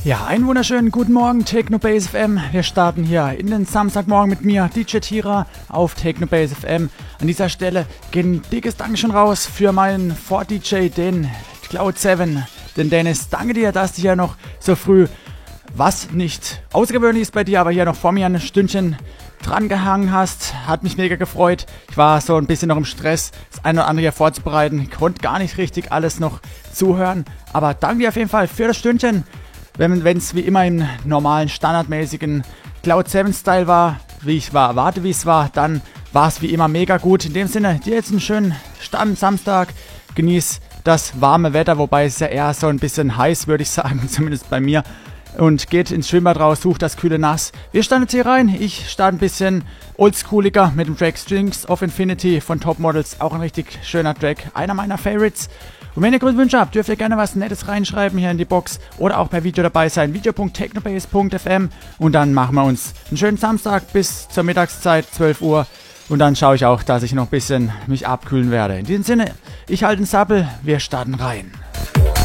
Ja, einen wunderschönen guten Morgen, Technobase FM. Wir starten hier in den Samstagmorgen mit mir, DJ Tira, auf Technobase FM. An dieser Stelle geht ein dickes Dankeschön raus für meinen Vor-DJ, den Cloud7, den Dennis. Danke dir, dass du hier noch so früh, was nicht außergewöhnlich ist bei dir, aber hier noch vor mir ein Stündchen dran gehangen hast. Hat mich mega gefreut. Ich war so ein bisschen noch im Stress, das eine oder andere hier vorzubereiten. Ich konnte gar nicht richtig alles noch zuhören, aber danke dir auf jeden Fall für das Stündchen. Wenn es wie immer im normalen, standardmäßigen Cloud7-Style war, wie ich erwarte, wie es war, dann war es wie immer mega gut. In dem Sinne, dir jetzt einen schönen Samstag. Genieß das warme Wetter, wobei es ja eher so ein bisschen heiß, würde ich sagen, zumindest bei mir. Und geht ins Schwimmbad raus, sucht das kühle Nass. Wir starten jetzt hier rein. Ich starte ein bisschen oldschooliger mit dem Track Strings of Infinity von Top Models. Auch ein richtig schöner Track, einer meiner Favorites. Und wenn ihr Grundwünsche habt, dürft ihr gerne was Nettes reinschreiben hier in die Box oder auch per Video dabei sein. video.technobase.fm und dann machen wir uns einen schönen Samstag bis zur Mittagszeit, 12 Uhr. Und dann schaue ich auch, dass ich noch ein bisschen mich abkühlen werde. In diesem Sinne, ich halte den Sappel, wir starten rein.